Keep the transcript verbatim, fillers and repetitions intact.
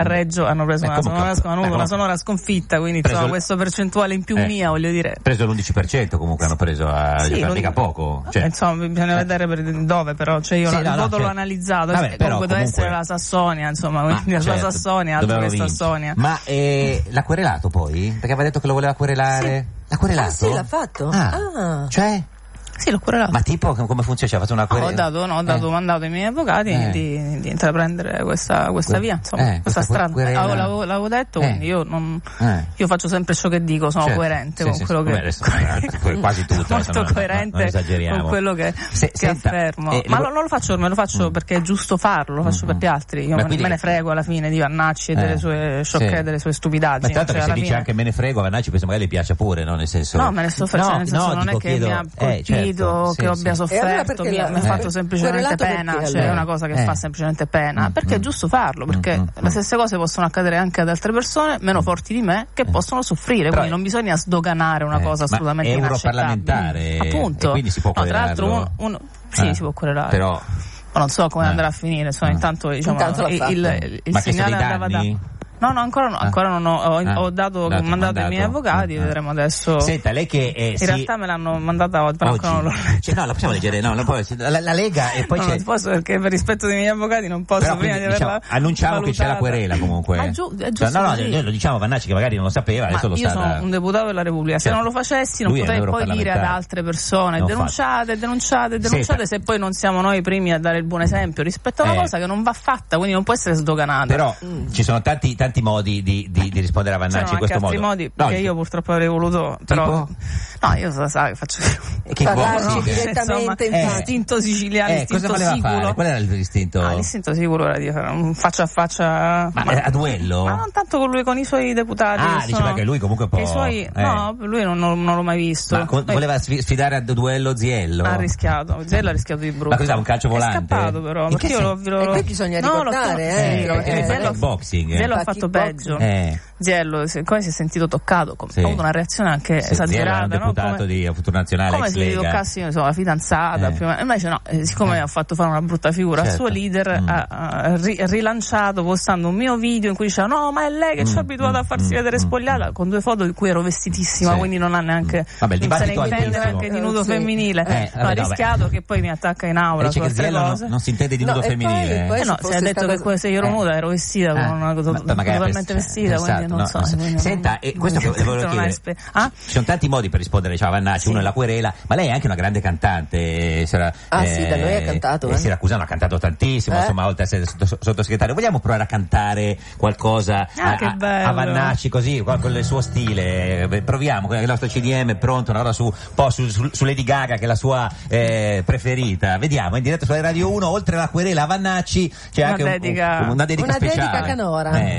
a Reggio hanno preso una sonora, una, una sonora sconfitta, quindi insomma, questo percentuale in più eh, mia, voglio dire. Preso l'undici per cento comunque hanno preso a sì, mica poco. Cioè. Insomma, bisogna vedere per dove, però cioè io sì, il no, voto no, l'ho cioè... analizzato, Vabbè, però, comunque deve essere la Sassonia, insomma, quindi la certo, Sassonia, altro che Sassonia. Ma eh, l'ha querelato poi? Perché aveva detto che lo voleva querelare? Sì. L'ha querelato? Ah, sì, l'ha fatto. Ah, ah. Cioè? Sì, l'ho querelato. Ma tipo come funziona? Cioè, ha fatto una querela? No, ho dato, no, ho dato eh. mandato ai miei avvocati eh. di, di intraprendere questa, questa via, insomma, eh, questa, questa strada. L'avevo, l'avevo, l'avevo detto, eh. quindi io non eh. io faccio sempre ciò che dico, sono certo. coerente sì, con sì, quello sì, che adesso, quasi tutto, molto insomma, coerente non, non con quello che, Se, che senta, affermo. Eh, Ma lo... non lo faccio, me lo faccio mm. perché è giusto farlo, lo faccio mm-hmm. per gli altri. Io me, quindi... me ne frego alla fine di Vannacci e delle sue sciocche, sì. delle sue stupidaggini. Ma tanto cioè, che se dice fine... anche me ne frego, a Vannacci penso magari le piace pure, no? Nel senso. No, me ne sto facendo, nel senso non è che mi ha colpito, che abbia sofferto. Mi ha eh. fatto semplicemente pena, cioè allora. È una cosa che eh. fa semplicemente pena, mm. perché è giusto farlo, perché mm. le stesse cose possono accadere anche ad altre persone meno forti di me che eh. possono soffrire, Però quindi non bisogna sdoganare una eh. cosa assolutamente inaccettabile. Appunto, e quindi si può no, tra l'altro uno, uno sì, eh. si può querelare. Però ma non so come eh. andrà a finire, insomma, intanto diciamo intanto il, il, il Ma segnale andava da No, no, ancora, no, ancora non ho, ho, ah, ho dato, dato mandato ai miei avvocati, ah, vedremo adesso. Senta, lei che eh, in si... realtà me l'hanno mandata oggi, però oggi. non l'ho cioè, no, la possiamo leggere, no, non può, la, la Lega e poi no, c'è. Non posso perché per rispetto dei miei avvocati non posso però, prima quindi, di averla diciamo, annunciamo valutata. Che c'è la querela comunque. Ma è, giu- è giusto. No, no, così. noi lo diciamo a Vannacci che magari non lo sapeva, adesso Ma lo io sa. sono Da... un deputato della Repubblica, se certo. non lo facessi non Lui potrei poi dire ad altre persone non denunciate, denunciate, denunciate, se poi non siamo noi i primi a dare il buon esempio rispetto a una eh. cosa che non va fatta, quindi non può essere sdoganata. Però mm. ci sono tanti tanti modi di, di, di rispondere a Vannacci in questo altri modo. modi perché no, io purtroppo avrei voluto però tipo? no io so, sai che faccio che parlarci no, direttamente insomma, eh, l'istinto siciliano, eh, l'istinto cosa voleva sicuro fare? Qual era l'istinto? Ah, l'istinto sicuro era di fare un faccia a faccia ma, ma a duello? ma non tanto con lui, con i suoi deputati ah diceva sono, che lui comunque può i suoi, eh. no lui non, non, non l'ho mai visto ma con, voleva sfidare a duello Ziello? ha rischiato Ziello ha rischiato di brutto ma cos'ha un calcio volante? è scappato però in perché io l'ho, l'ho, e qui bisogna ricordare eh, no, eh, Ziello boxing Ziello ha fatto peggio eh. Ziello come si è sentito toccato ha avuto una reazione anche sì, esagerata, Ziello è un deputato no? come, di Futuro Nazionale come ex se Lega. gli toccassi insomma, la fidanzata eh. prima. Invece no, eh, siccome eh. ha fatto fare una brutta figura certo. il suo leader mm. ha, ha ri- rilanciato postando un mio video in cui diceva no ma è lei che mm. ci ha abituato a farsi mm. vedere spogliata mm. con due foto di cui ero vestitissima sì. quindi non ha neanche vabbè, non se ne intende neanche di nudo eh, femminile sì. eh, no, ha rischiato che poi mi attacca in aula su altre cose non, non si intende di nudo no, femminile poi, poi eh no, si è detto stato... che se io ero eh. nuda ero vestita con una cosa totalmente vestita quindi non so senta questo che volevo chiedere ci sono tanti modi per rispondere a Vannacci uno è la querela ma lei è anche una grande cantante sarà, ah eh, sì da noi ha cantato eh, eh. Siracusano ha cantato tantissimo eh? insomma oltre a essere sottosegretario vogliamo provare a cantare qualcosa ah, a, a, a Vannacci così con il suo stile proviamo il nostro C D M è pronto una roba su un po' su, su, su Lady Gaga che è la sua eh, preferita vediamo in diretta su Radio uno oltre alla querela a Vannacci c'è una anche dedica, un, un, una dedica una speciale dedica canora eh,